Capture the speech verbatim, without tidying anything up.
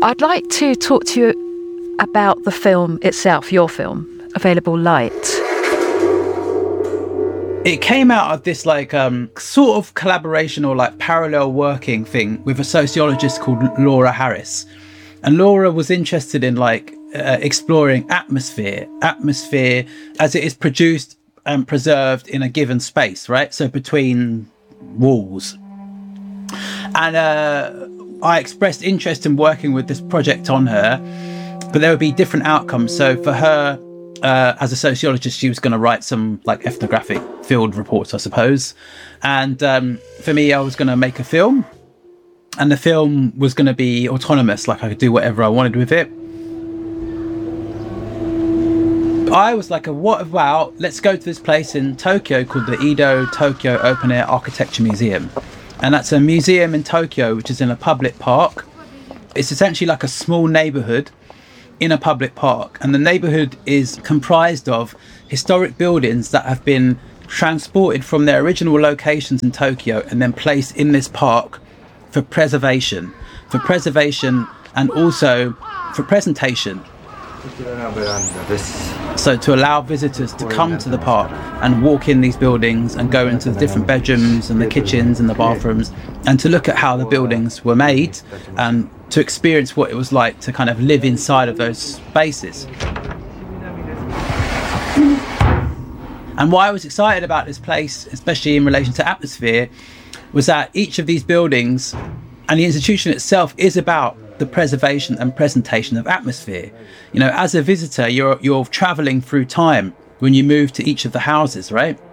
I'd like to talk to you about the film itself, your film, Available Light. It came out of this like um, sort of collaboration or like parallel working thing with a sociologist called Laura Harris. And Laura was interested in like uh, exploring atmosphere, atmosphere as it is produced and preserved in a given space, right? So between walls. And uh, I expressed interest in working with this project on her, but there would be different outcomes. So for her, uh, as a sociologist, she was going to write some like ethnographic field reports, I suppose. And um, for me, I was going to make a film. And the film was going to be autonomous, like I could do whatever I wanted with it. I was like, what about, let's go to this place in Tokyo called the Edo Tokyo Open Air Architecture Museum. And that's a museum in Tokyo, which is in a public park. It's essentially like a small neighborhood in a public park. And the neighborhood is comprised of historic buildings that have been transported from their original locations in Tokyo and then placed in this park for preservation, for preservation and also for presentation. So to allow visitors to come to the park and walk in these buildings and go into the different bedrooms and the kitchens and the bathrooms and to look at how the buildings were made and to experience what it was like to kind of live inside of those spaces. And why I was excited about this place, especially in relation to atmosphere, was that each of these buildings and the institution itself is about the preservation and presentation of atmosphere. You know, as a visitor, you're you're traveling through time when you move to each of the houses, right?